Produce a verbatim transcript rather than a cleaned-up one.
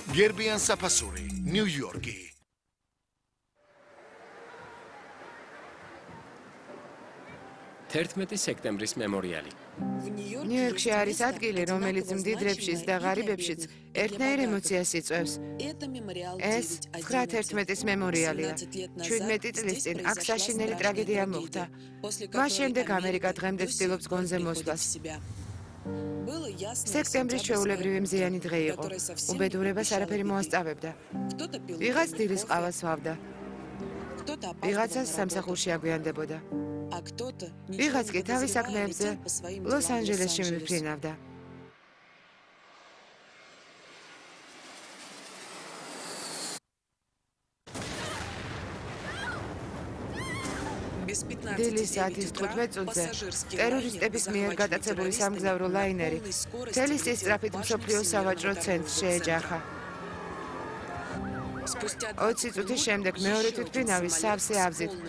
გერბიან საფასური, ნიუ-იორკი. თერთმეტი სექტემბრის მემორიალი. ნიუ-იორკში არის ადგილი, რომელიც მდიდრებშიც და ღარიბებშიც ერთნაირ ემოციას იწვევს. ეს ცხრა თერთმეტის მემორიალია. შვიდმეტი წლის წინ აქ საშინელი ტრაგედია მოხდა. მას შემდეგ ამერიკა დღემდე ცდილობს გონზე მოსვლას. სექტემბრის ჩვეულებრივი მზიანი დღე იყო. უბედურებას არაფერი მოასწავებდა. ვიღაც დილის ყავას ვავდა. ვიღაცას სამსახურში აგვიანდებოდა. ვიღაც კი თავის საქმეებზე ლოს-ანჯელესში მიფრინავდა. დილის საათის თხუთმეტ წუთზე ტერორისტების მიერ გატაცებული სამგზავრო ლაინერი მთელი სისწრაფით მსოფლიოს სავაჭრო ცენტრს შეეჯახა. ოცი წუთის შემდეგ მეორე თვითმფრინავის სავსე აბზით